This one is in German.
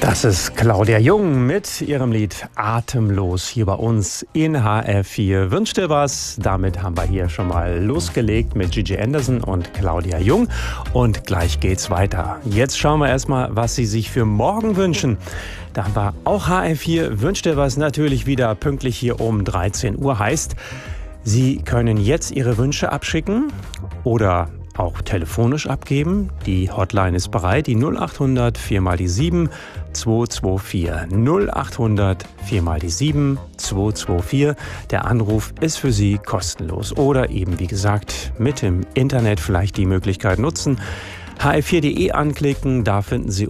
Das ist Claudia Jung mit ihrem Lied Atemlos hier bei uns in HR4. Wünsch dir was? Damit haben wir hier schon mal losgelegt mit Gigi Anderson und Claudia Jung. Und gleich geht's weiter. Jetzt schauen wir erstmal, was Sie sich für morgen wünschen. Da haben wir auch HR4. Wünsch dir was natürlich wieder pünktlich hier um 13 Uhr. Heißt, Sie können jetzt Ihre Wünsche abschicken oder auch telefonisch abgeben. Die Hotline ist bereit, die 0800 4 mal die 7 224. 0800 4 mal die 7 224. Der Anruf ist für Sie kostenlos. Oder eben, wie gesagt, mit dem Internet vielleicht die Möglichkeit nutzen. hr4.de anklicken, da finden Sie